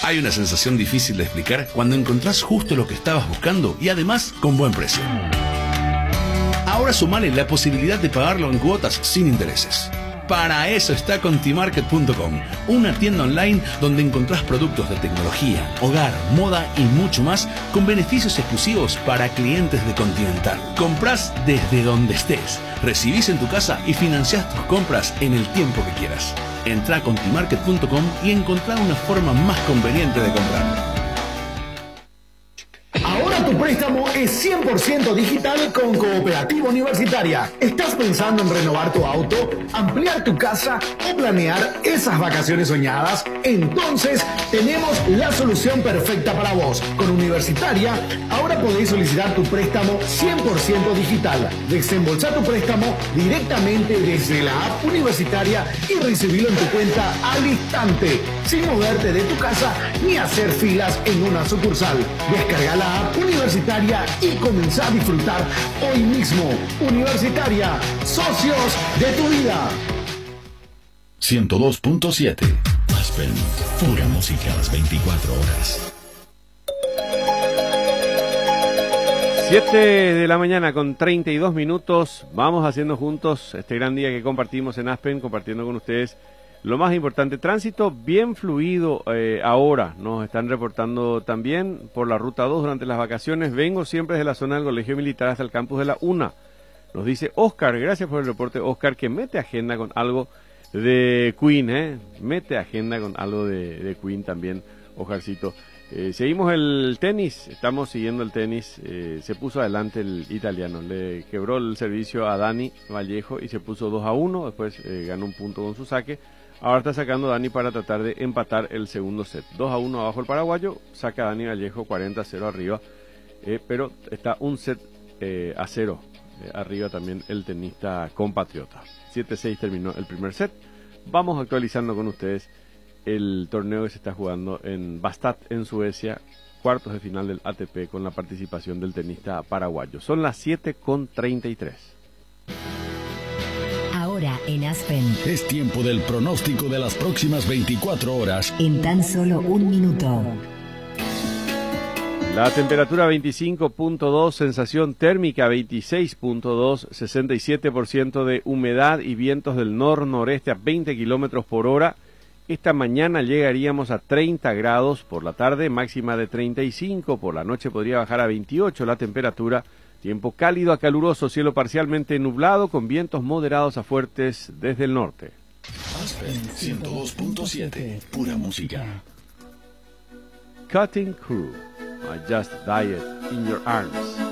Hay una sensación difícil de explicar cuando encontrás justo lo que estabas buscando y además con buen precio. Ahora sumale la posibilidad de pagarlo en cuotas sin intereses. Para eso está Contimarket.com, una tienda online donde encontrás productos de tecnología, hogar, moda y mucho más con beneficios exclusivos para clientes de Continental. Comprás desde donde estés, recibís en tu casa y financiás tus compras en el tiempo que quieras. Entrá a Contimarket.com y encontrá una forma más conveniente de comprar. Ahora tu préstamo es 100% digital con Cooperativa Universitaria. ¿Estás pensando en renovar tu auto, ampliar tu casa o planear esas vacaciones soñadas? Entonces tenemos la solución perfecta para vos. Con Universitaria, ahora podéis solicitar tu préstamo 100% digital. Desembolsar tu préstamo directamente desde la app Universitaria y recibirlo en tu cuenta al instante, sin moverte de tu casa ni hacer filas en una sucursal. Descarga la app Universitaria y comenzá a disfrutar hoy mismo. Universitaria, socios de tu vida. 102.7 Aspen, pura música a las 24 horas. 7 de la mañana con 32 minutos. Vamos haciendo juntos este gran día que compartimos en Aspen, compartiendo con ustedes lo más importante. Tránsito bien fluido ahora. Nos están reportando también por la Ruta 2 durante las vacaciones. Vengo siempre desde la zona del Colegio Militar hasta el campus de la UNA. Nos dice Oscar, gracias por el reporte, Oscar, que mete agenda con algo de Queen, mete agenda con algo de Queen también, Oscarcito. Seguimos el tenis, estamos siguiendo el tenis. Se puso adelante el italiano, le quebró el servicio a Dani Vallejo y se puso 2-1, después ganó un punto con su saque. Ahora está sacando Dani para tratar de empatar el segundo set. 2-1 abajo el paraguayo, saca Dani Vallejo 40-0 arriba, pero está un set a 0 arriba también el tenista compatriota. 7-6 terminó el primer set. Vamos actualizando con ustedes el torneo que se está jugando en Bastad, en Suecia, cuartos de final del ATP con la participación del tenista paraguayo. Son las 7:33. Ahora en Aspen. Es tiempo del pronóstico de las próximas 24 horas. En tan solo un minuto. La temperatura 25.2, sensación térmica 26.2, 67% de humedad y vientos del nor-noreste a 20 kilómetros por hora. Esta mañana llegaríamos a 30 grados por la tarde, máxima de 35, por la noche podría bajar a 28 la temperatura. Tiempo cálido a caluroso, cielo parcialmente nublado con vientos moderados a fuertes desde el norte. Aspen 102.7, pura música. Cutting Crew, I Just Died in Your Arms.